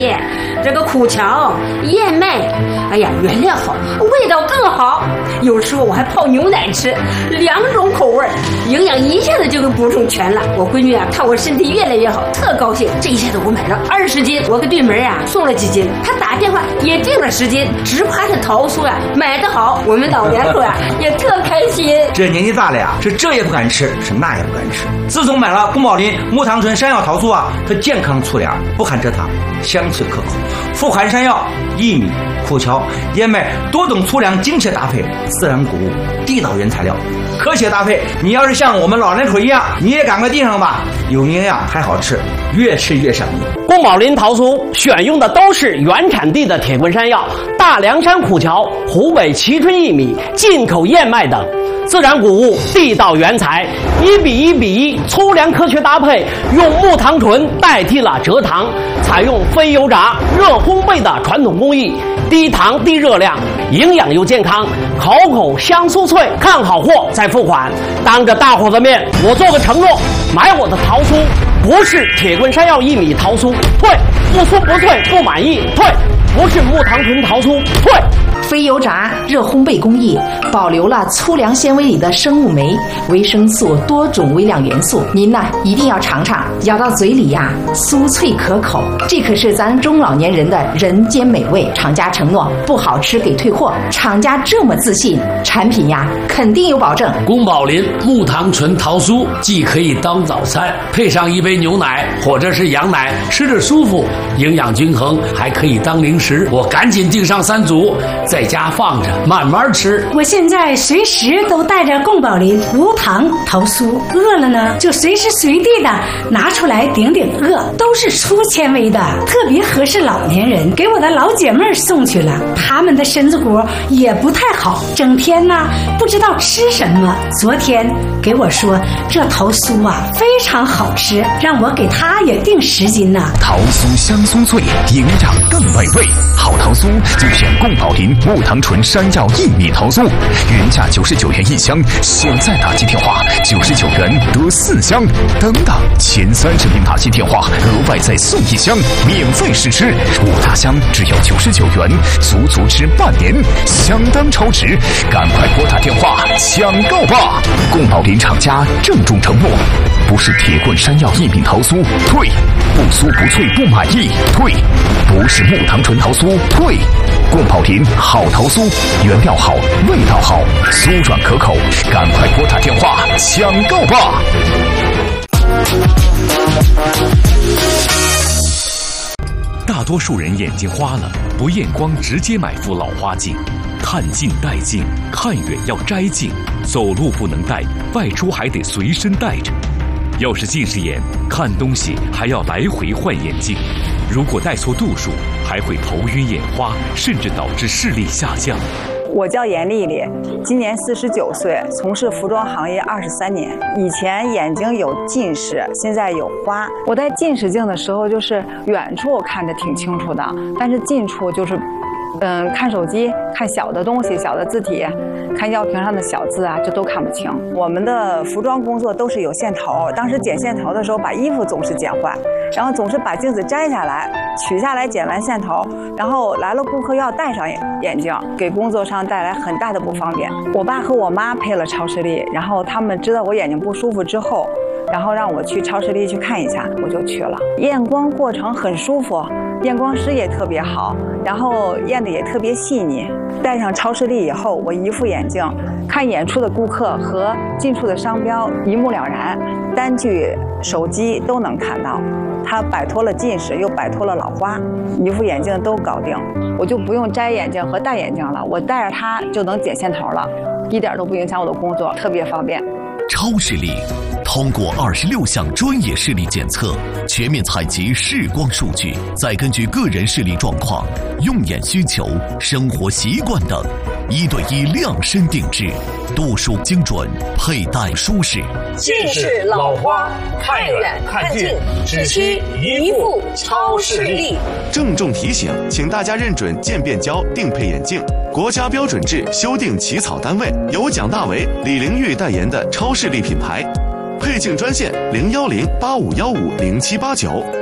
这个苦荞、燕麦，哎呀，原料好，味道更好。有时候我还泡牛奶吃，2种口味，营养一下子就给补充全了。我闺女啊，看我身体越来越好，特高兴。这一下子我买了20斤，我给对门啊送了几斤，她打电话也订了10斤，直夸这桃酥啊买得好。我们老两口啊也特开心。 这年纪大了呀，是这也不敢吃，是那也不敢吃。自从买了宫保林木糖醇山药桃酥啊，它健康粗粮，不含蔗糖，香脆可口，富含山药、薏米、苦荞、燕麦多种粗粮精确搭配，自然谷物，地道原材料，科学搭配。你要是像我们老人口一样，你也赶快订上吧，有营养还好吃，越吃越上瘾。 宫保林桃酥选用的都是原产地的铁棍山药、大凉山苦荞、湖北蕲春薏米、进口燕麦等。自然谷物，地道原材，1:1:1粗粮科学搭配，用木糖醇代替了蔗糖，采用非油炸、热烘焙的传统工艺，低糖低热量，营养又健康，口口香酥脆。看好货再付款。当着大伙的面，我做个承诺，买我的桃酥不是铁棍山药薏米桃酥，退；不酥不脆不满意，退；不是木糖醇桃酥，退。 非油炸、热烘焙工艺保留了粗粮纤维里的生物酶、维生素多种微量元素。您呢一定要尝尝，咬到嘴里呀，酥脆可口。这可是咱中老年人的人间美味。厂家承诺不好吃给退货，厂家这么自信，产品呀肯定有保证。 宫保林木糖醇桃酥既可以当早餐，配上一杯牛奶或者是羊奶，吃着舒服，营养均衡，还可以当零食。我赶紧订上3组，在家放着慢慢吃。 我现在随时都带着宫保林无糖桃酥，饿了呢就随时随地的拿出来顶顶饿，都是粗纤维的，特别合适老年人。给我的老姐妹送去了，她们的身子骨也不太好，整天呢不知道吃什么。昨天给我说这桃酥啊非常好吃，让我给她也订10斤呢。 桃酥香酥脆，营养更美味。好桃酥就选宫保林木糖醇山药薏米桃酥，原价99元1箱，现在打进电话99元得4箱，等等前30名打进电话额外再送1箱，免费试吃，5大箱只要99元，足足吃半年，相当超值，赶快拨打电话抢购吧！宫保林厂家郑重承诺，不是铁棍山药薏米桃酥，退；不酥不脆不满意，退；不是木糖醇桃酥，退。宫保林好桃酥，原料好，味道好，酥软可口，赶快拨打电话抢购吧！大多数人眼睛花了，不验光直接买副老花镜，看近戴镜，看远要摘镜，走路不能戴，外出还得随身带着。要是近视眼，看东西还要来回换眼镜，如果戴错度数，还会头晕眼花，甚至导致视力下降。 我叫严丽丽，今年49岁，从事服装行业23年。以前眼睛有近视，现在有花。我戴近视镜的时候，就是远处看着挺清楚的，但是近处就是看手机、看小的东西、小的字体、看药瓶上的小字啊，这都看不清。我们的服装工作都是有线头，当时剪线头的时候，把衣服总是剪坏，然后总是把镜子摘下来、取下来，剪完线头，然后来了顾客要戴上眼镜，给工作上带来很大的不方便。我爸和我妈配了超视力，然后他们知道我眼睛不舒服之后，然后让我去超视力去看一下，我就去了。验光过程很舒服，验光师也特别好，然后验的也特别细腻。戴上超视力以后，我一副眼镜看远处的顾客和近处的商标一目了然，单据、手机都能看到。它摆脱了近视，又摆脱了老花，一副眼镜都搞定，我就不用摘眼镜和戴眼镜了，我戴着它就能剪线头了，一点都不影响我的工作，特别方便。 超视力通过26项专业视力检测，全面采集视光数据，再根据个人视力状况、用眼需求、生活习惯等，1对1量身定制，度数精准，佩戴舒适。 近视、老花，看远看近，只需一副超视力。 郑重提醒，请大家认准渐变焦定配眼镜，国家标准制修订起草单位，由蒋大为、李玲玉代言的超视力品牌。配镜专线：01085150789。